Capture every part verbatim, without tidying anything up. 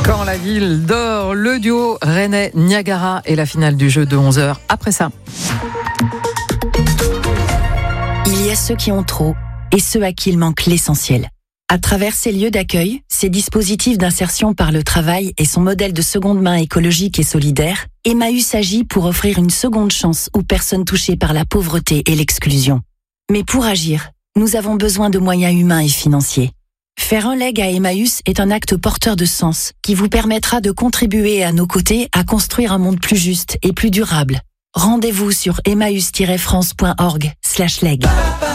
Quand la ville dort, le duo Rennais-Niagara et la finale du jeu de onze heures. Après ça. Il y a ceux qui ont trop et ceux à qui il manque l'essentiel. À travers ces lieux d'accueil, ces dispositifs d'insertion par le travail et son modèle de seconde main écologique et solidaire, Emmaüs agit pour offrir une seconde chance aux personnes touchées par la pauvreté et l'exclusion. Mais pour agir, nous avons besoin de moyens humains et financiers. Faire un leg à Emmaüs est un acte porteur de sens qui vous permettra de contribuer à nos côtés à construire un monde plus juste et plus durable. Rendez-vous sur emmaüs tiret france point org slash leg.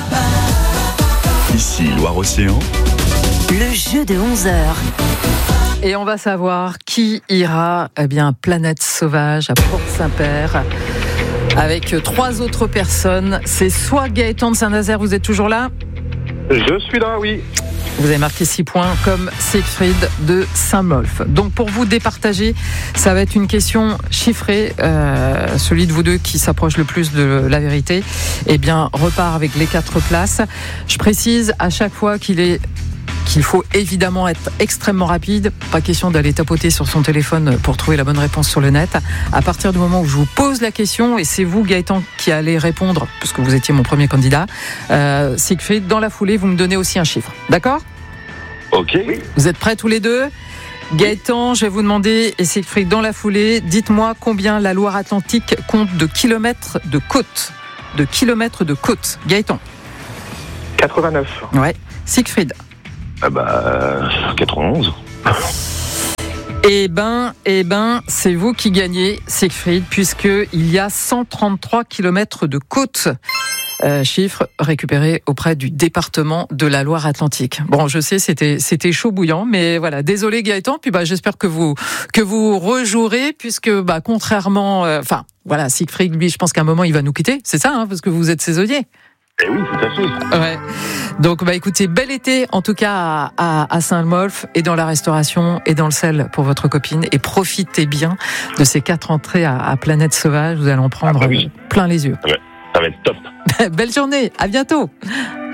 Ici Loire-Océan. Le jeu de onze heures. Et on va savoir qui ira, eh bien, Planète Sauvage à Port-Saint-Père avec trois autres personnes. C'est soit Gaëtan de Saint-Nazaire, vous êtes toujours là ? Je suis là, oui. Vous avez marqué six points, comme Siegfried de Saint-Molf. Donc pour vous départager, ça va être une question chiffrée. Euh, celui de vous deux qui s'approche le plus de la vérité, eh bien, repart avec les quatre places. Je précise à chaque fois qu'il est qu'il faut évidemment être extrêmement rapide. Pas question d'aller tapoter sur son téléphone pour trouver la bonne réponse sur le net. À partir du moment où je vous pose la question, et c'est vous, Gaëtan, qui allez répondre, puisque vous étiez mon premier candidat, euh, Siegfried, dans la foulée, vous me donnez aussi un chiffre. D'accord ? Ok. Vous êtes prêts tous les deux ? Gaëtan, je vais vous demander, et Siegfried, dans la foulée, dites-moi combien la Loire-Atlantique compte de kilomètres de côte. De kilomètres de côte. Gaëtan. quatre-vingt-neuf. Ouais. Siegfried. Ah bah, quatre-vingt-onze. Eh ben, eh ben, c'est vous qui gagnez, Siegfried, puisqu'il y a cent trente-trois kilomètres de côte. Euh, chiffre récupéré auprès du département de la Loire-Atlantique. Bon, je sais, c'était c'était chaud bouillant, mais voilà. Désolé Gaëtan, puis bah j'espère que vous que vous rejouerez, puisque bah contrairement, enfin euh, voilà, Siegfried, lui, je pense qu'à un moment il va nous quitter, c'est ça, hein, parce que vous êtes saisonnier. Eh oui, tout à fait. Ouais. Donc, bah, écoutez, bel été, en tout cas, à, à, à Saint-Molf, et dans la restauration, et dans le sel pour votre copine. Et profitez bien de ces quatre entrées à, à Planète Sauvage. Vous allez en prendre ah bah oui. plein les yeux. Ouais, ça va être top. Belle journée. À bientôt.